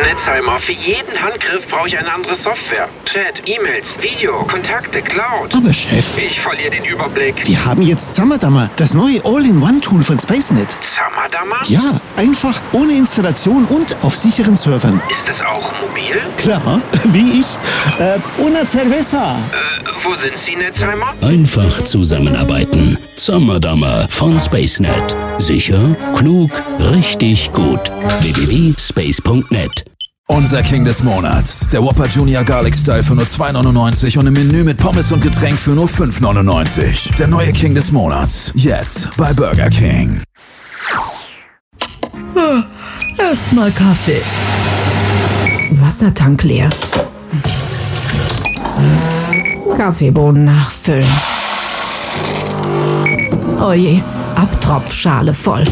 Netzheimer, für jeden Handgriff brauche ich eine andere Software. Chat, E-Mails, Video, Kontakte, Cloud. Aber Chef, Ich verliere den Überblick. wir haben jetzt Zammerdammer, das neue All-in-One-Tool von SpaceNet. Zammerdammer? Ja, einfach, ohne Installation und auf sicheren Servern. Ist das auch mobil? Klar, wie ich. Una cerveza. Wo sind Sie, Netzheimer? Einfach zusammenarbeiten. Zammerdammer von SpaceNet. Sicher, klug, richtig gut. www.space.net. Unser King des Monats. Der Whopper Junior Garlic Style für nur $2,99 und im Menü mit Pommes und Getränk für nur $5,99. Der neue King des Monats. Jetzt bei Burger King. Erstmal Kaffee. Wassertank leer. Kaffeebohnen nachfüllen. Oje, Abtropfschale voll.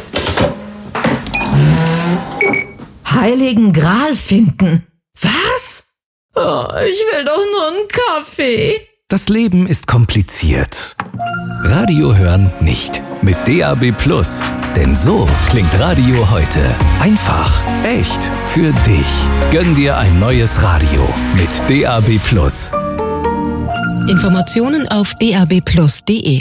Heiligen Gral finden. Was? Oh, ich will doch nur einen Kaffee. Das Leben ist kompliziert. Radio hören nicht. Mit DAB+. Denn so klingt Radio heute. Einfach, echt, für dich. Gönn dir ein neues Radio mit DAB+. Informationen auf dabplus.de.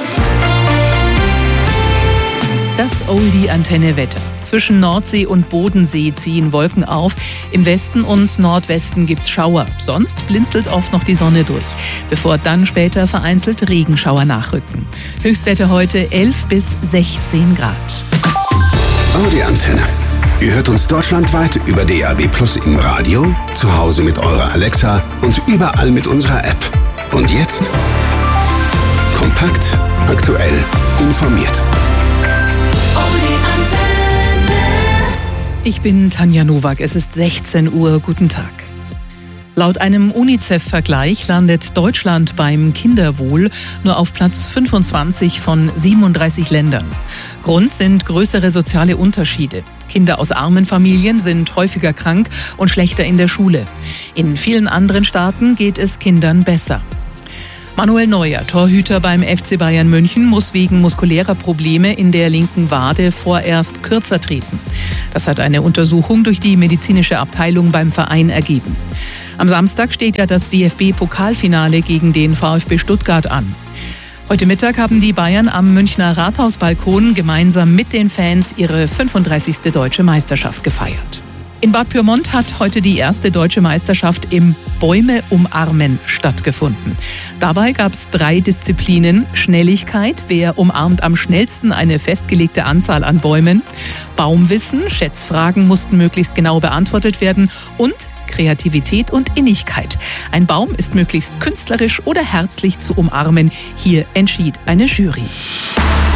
Das Oldie-Antenne-Wetter. Zwischen Nordsee und Bodensee ziehen Wolken auf. Im Westen und Nordwesten gibt's Schauer. Sonst blinzelt oft noch die Sonne durch, bevor dann später vereinzelt Regenschauer nachrücken. Höchstwerte heute 11 bis 16 Grad. Audi-Antenne. Ihr hört uns deutschlandweit über DAB+ im Radio, zu Hause mit eurer Alexa und überall mit unserer App. Und jetzt? Kompakt, aktuell, informiert. Ich bin Tanja Nowak, es ist 16 Uhr, guten Tag. Laut einem UNICEF-Vergleich landet Deutschland beim Kinderwohl nur auf Platz 25 von 37 Ländern. Grund sind größere soziale Unterschiede. Kinder aus armen Familien sind häufiger krank und schlechter in der Schule. In vielen anderen Staaten geht es Kindern besser. Manuel Neuer, Torhüter beim FC Bayern München, muss wegen muskulärer Probleme in der linken Wade vorerst kürzer treten. Das hat eine Untersuchung durch die medizinische Abteilung beim Verein ergeben. Am Samstag steht ja das DFB-Pokalfinale gegen den VfB Stuttgart an. Heute Mittag haben die Bayern am Münchner Rathausbalkon gemeinsam mit den Fans ihre 35. Deutsche Meisterschaft gefeiert. In Bad Pyrmont hat heute die erste deutsche Meisterschaft im Bäume umarmen stattgefunden. Dabei gab es 3 Disziplinen: Schnelligkeit, wer umarmt am schnellsten eine festgelegte Anzahl an Bäumen, Baumwissen, Schätzfragen mussten möglichst genau beantwortet werden und Kreativität und Innigkeit. Ein Baum ist möglichst künstlerisch oder herzlich zu umarmen. Hier entschied eine Jury.